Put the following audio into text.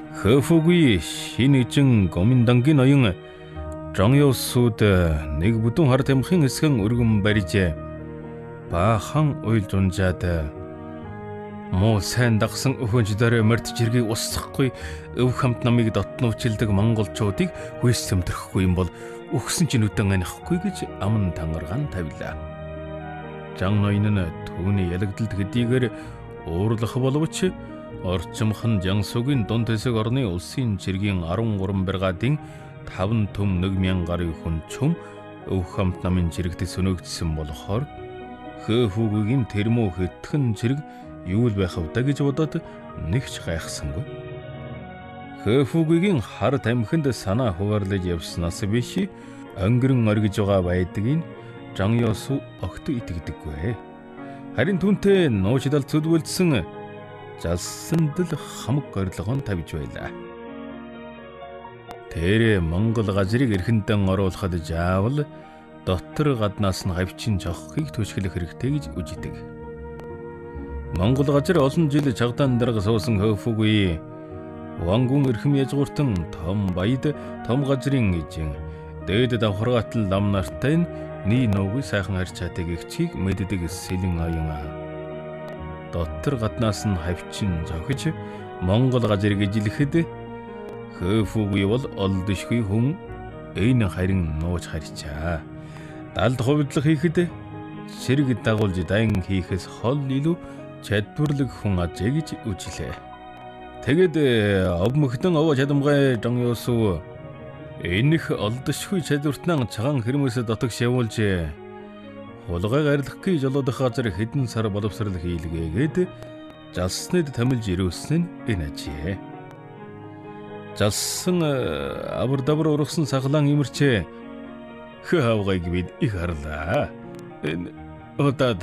Хөфүгүй шинэжин гоминдангийн ноён Жонёсууд нэг бүдүүн хар тамхин эсгэн өргөн барьж баахан уйлж унжаад муу сайн дагсан өхөнждөр мөрд жиргийг устсахгүй өв хамт намыг дотнуучилдаг монголчуудыг хүйсэмтрэхгүй юм бол өгсөн чинь үдэн анихгүй гэж аман тангаргаан тавилаа. Жан ноён нь түүний ялагдалд хэдийгээр уурлах боловч орчимхон Жансүгийн дунд хэсэг орны улсын жиргийн 13 бригадын 5 төм 1,000 гаруй хүн чум өв хамт намын жирэгт сөнөөгдсөн болохоор Хөфүгийн тэрмүү хэтгэн жирэг юу л байх вэ гэж бодоод нэгч гайхсангүй. Хөфүгийн хар тамхинд санаа хуваарлаж явснаас биш өнгөрөн оргиж байгаа байдгийг Жонёсу огт итгэдэггүй. Харин түүнтэй нууцдал зүдвэлдсэн жалсанд л хамаг горилгоон тавьж байлаа. Тэр Монгол газрыг эрхэндэн оруулахад заавал дотор гаднаас нь хавчин цоххыг төшгөлөх хэрэгтэй гэж үздэг. Монгол газар олон жил чагдаан дарга суусан Хөфүгүй Вангун эрхэм язгууртан том баяд том газрын эжин дээд давхаргаатал лам нартай нь нуугүй сайхан харьцаатай гихчийг мэддэг сэлэн аян дотор гаднаас нь хавчин зохиж Монгол газрыг ижилэхэд Хөфүгүй бол олдшгүй хүн энэ харин нууж харьцаа. Далд хувидлах хийхэд сэрэг дагуулж дан хийхээс хол илүү чадварлаг хүн ажээ гэж үжилээ. Тэгэд овмөхтөн овоо чадамгай Жонёсу энэх олдшгүй чадвартан цагаан хэрмээс дотогш явуулж хулгайг арилгахыг жолоодох газар хэдэн сар боловсрал хийлгээгээд жалсныг тамилж ирүүлсэн нь энэ ажээ. Жалсан авар давар ургасан сахлаан имэрчээ хавгайг бид их харлаа. Энэ удаад